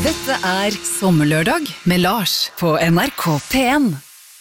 Dette Sommerlørdag med Lars på NRK P1.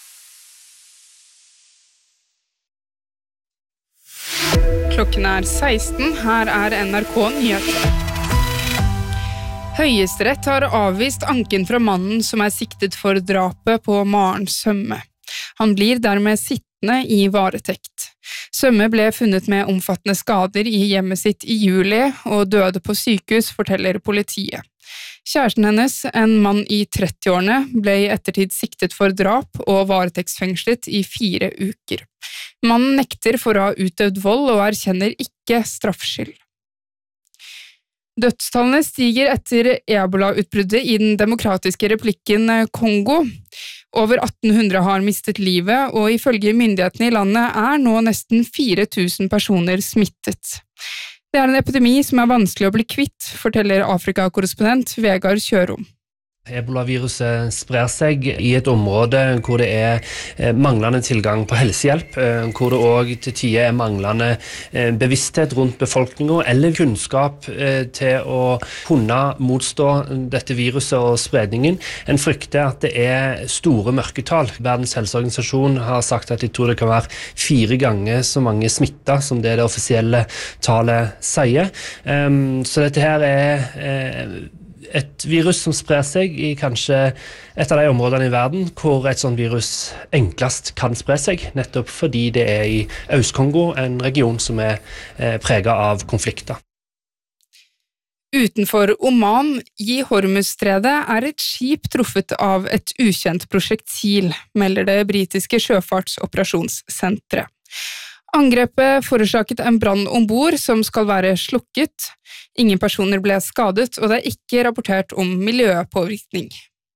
Klokken 16, her NRK Nyheter. Høyesterett har avvist anken fra mannen som siktet for drapet på Maren Sømme. Han blir dermed sittende i varetekt. Sømme ble funnet med omfattende skader i hjemmet sitt i juli og døde på sykehus, forteller politiet. Kjæresten hennes, en mann i 30-årene, ble i ettertid siktet for drap og varetektsfengslet i 4 uker. Mannen nekter for å ha utøvd vold og erkjenner ikke straffskyld. Dødstallene stiger etter Ebola-utbruddet i den demokratiske republikken Kongo. Over 1800 har mistet livet, og ifølge myndighetene i landet nå nesten 4000 personer smittet. Det en epidemi som vanskelig å bli kvitt, forteller Afrika-korrespondent Vegard Kjørom. Ebola-viruset sprer seg i et område hvor det manglende tilgang på helsehjelp, hvor det også til tider manglende bevissthet rundt befolkningen eller kunnskap til å kunne motstå dette viruset og spredningen. En frykter at det store mørketall. Verdens helseorganisasjon har sagt at de tror det kan være 4 ganger så mange smittet som det offisielle tallet sier. Så dette her et virus som sprer seg i kanskje et av de områdene i verden hvor et sånt virus enklest kan spre seg, nettopp fordi det i Øst-Kongo, en region som preget av konflikter. Utenfor Oman, i Hormuzstredet, et skip truffet av et ukjent prosjektil, melder det britiske sjøfartsoperasjonssenteret. Angrepet forårsaket en brann ombord som skal være slukket. Ingen personer ble skadet, og det ikke rapportert om miljøpåvirkning.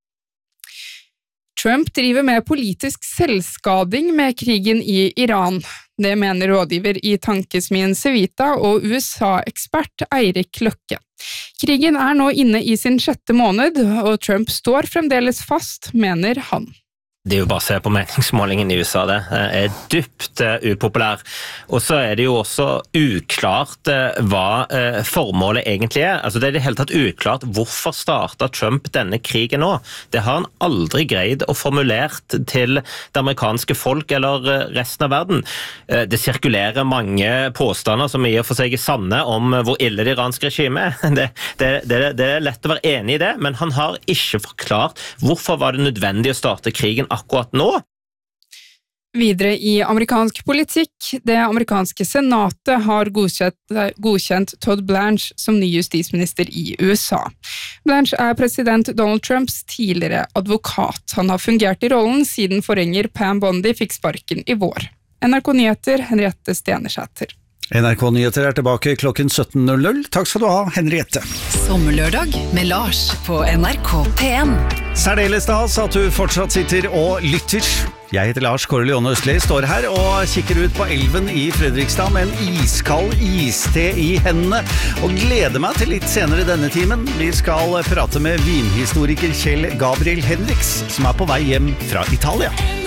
Trump driver med politisk selvskading med krigen i Iran. Det mener rådgiver i tankesmien Civita og USA-ekspert Eirik Løkke. Krigen nå inne i sin 6. måned, og Trump står fremdeles fast, mener han. Det jo bare å se på meningsmålingen i USA, det dypt upopulær. Og så det jo også uklart hva formålet egentlig Altså det i det hele tatt uklart hvorfor startet Trump denne krigen nå. Det har han aldri greid å formulert til det amerikanske folk eller resten av verden. Det sirkulerer mange påstander som i og for seg sanne om hvor ille det iranske regimet Det lett å være enig i det, men han har ikke forklart hvorfor var det nødvendig å starte krigen akkurat nå. Videre i amerikansk politikk, det amerikanske senatet har godkjent Todd Blanche som ny justisminister i USA. Blanche president Donald Trumps tidligere advokat. Han har fungert i rollen siden forgjenger Pam Bondi fikk sparken i vår. NRK Nyheter, Henriette Stenesæter. NRK Nyheter tilbake klokken 17.00. Takk skal du ha, Henriette. Sommerlørdag med Lars på NRK P1. Særdeles stas at du fortsatt sitter og lytter. Jeg heter Lars Korrelione Østli, står her og kikker ut på elven i Fredrikstad med en iskald iste i hendene, og gleder meg til litt senere denne timen. Vi skal prate med vinhistoriker Kjell Gabriel Henriks, som på vei hjem fra Italia.